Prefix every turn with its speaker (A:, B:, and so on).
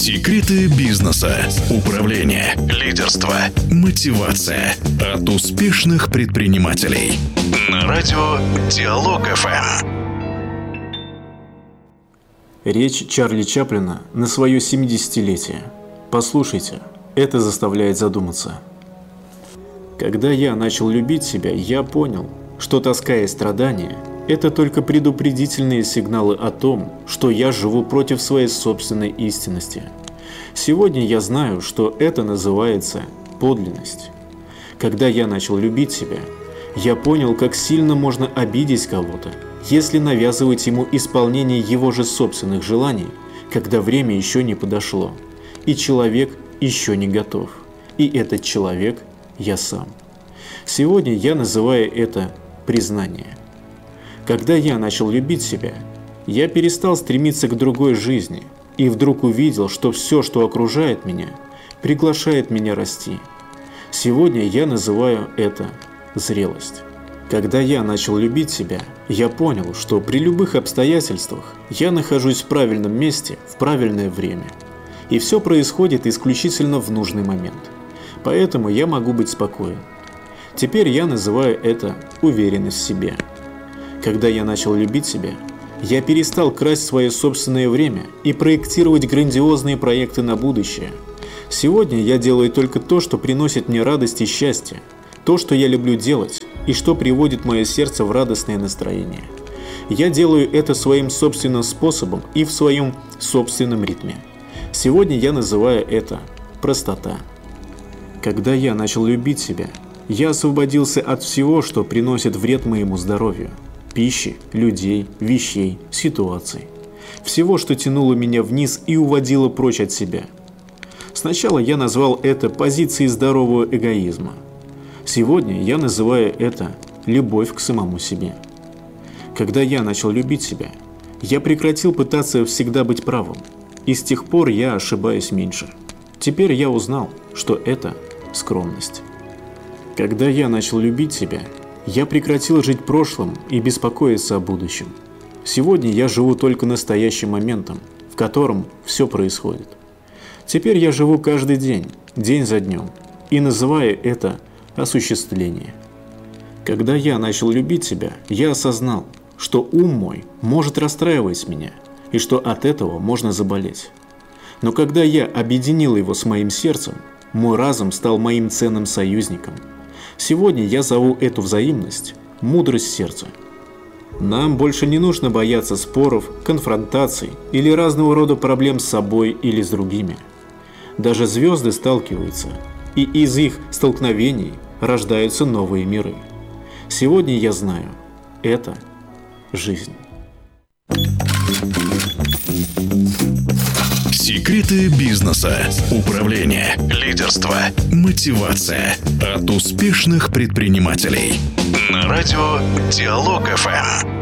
A: Секреты бизнеса, управления, лидерства, мотивация от успешных предпринимателей. На радио Диалог ФМ.
B: Речь Чарли Чаплина на свое 70-летие. Послушайте, это заставляет задуматься. Когда я начал любить себя, я понял, что тоска и страдания – это только предупредительные сигналы о том, что я живу против своей собственной истинности. Сегодня я знаю, что это называется подлинность. Когда я начал любить себя, я понял, как сильно можно обидеть кого-то, если навязывать ему исполнение его же собственных желаний, когда время еще не подошло, и человек еще не готов. И этот человек – я сам. Сегодня я называю это признание. Когда я начал любить себя, я перестал стремиться к другой жизни и вдруг увидел, что все, что окружает меня, приглашает меня расти. Сегодня я называю это зрелость. Когда я начал любить себя, я понял, что при любых обстоятельствах я нахожусь в правильном месте в правильное время. И все происходит исключительно в нужный момент. Поэтому я могу быть спокоен. Теперь я называю это уверенность в себе. Когда я начал любить себя, я перестал красть свое собственное время и проектировать грандиозные проекты на будущее. Сегодня я делаю только то, что приносит мне радость и счастье, то, что я люблю делать и что приводит мое сердце в радостное настроение. Я делаю это своим собственным способом и в своем собственном ритме. Сегодня я называю это простота. Когда я начал любить себя, я освободился от всего, что приносит вред моему здоровью. Пищи, людей, вещей, ситуаций. Всего, что тянуло меня вниз и уводило прочь от себя. Сначала я назвал это позицией здорового эгоизма. Сегодня я называю это любовь к самому себе. Когда я начал любить себя, я прекратил пытаться всегда быть правым. И с тех пор я ошибаюсь меньше. Теперь я узнал, что это скромность. Когда я начал любить себя, я прекратил жить прошлым и беспокоиться о будущем. Сегодня я живу только настоящим моментом, в котором все происходит. Теперь я живу каждый день, день за днем, и называю это осуществление. Когда я начал любить себя, я осознал, что ум мой может расстраивать меня, и что от этого можно заболеть. Но когда я объединил его с моим сердцем, мой разум стал моим ценным союзником. Сегодня я зову эту взаимность мудрость сердца. Нам больше не нужно бояться споров, конфронтаций или разного рода проблем с собой или с другими. Даже звезды сталкиваются, и из их столкновений рождаются новые миры. Сегодня я знаю, это жизнь.
A: Секреты бизнеса, управления, лидерства, мотивация от успешных предпринимателей. На радио Диалог ФМ.